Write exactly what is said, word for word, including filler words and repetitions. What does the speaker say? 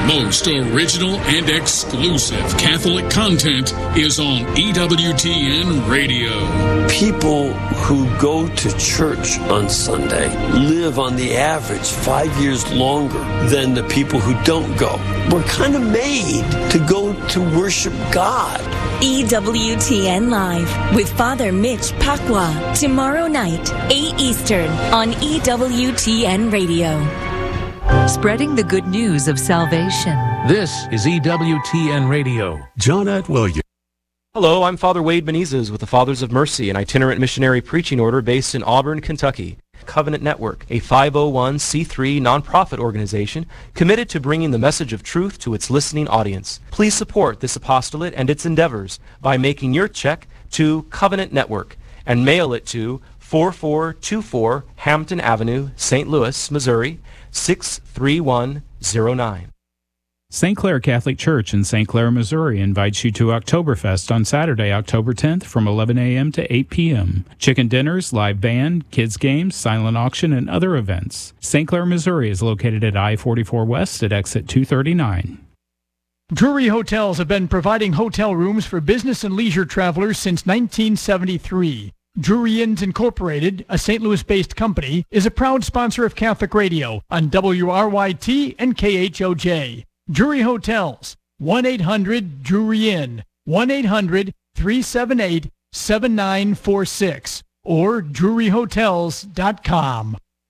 most original and exclusive Catholic content is on E W T N Radio. People who go to church on Sunday live on the average five years longer than the people who don't go. We're kind of made to go to worship God. E W T N Live with Father Mitch Pacwa. Tomorrow night, eight Eastern on E W T N Radio. Spreading the good news of salvation. This is E W T N Radio. John At Williams. Hello, I'm Father Wade Benitez with the Fathers of Mercy, an itinerant missionary preaching order based in Auburn, Kentucky. Covenant Network, a five oh one c three nonprofit organization committed to bringing the message of truth to its listening audience. Please support this apostolate and its endeavors by making your check to Covenant Network and mail it to four four two four Hampton Avenue, Saint Louis, Missouri, six three one zero nine. Saint Clair Catholic Church in Saint Clair, Missouri invites you to Oktoberfest on Saturday, October tenth from eleven a.m. to eight p.m. Chicken dinners, live band, kids games, silent auction, and other events. Saint Clair, Missouri is located at I forty-four West at exit two thirty-nine. Drury Hotels have been providing hotel rooms for business and leisure travelers since nineteen seventy-three. Drury Inns Incorporated, a Saint Louis-based company, is a proud sponsor of Catholic Radio on W R Y T and K H O J. Drury Hotels, one eight hundred Drury Inn, one eight hundred three seven eight seven nine four six, or drury hotels dot com.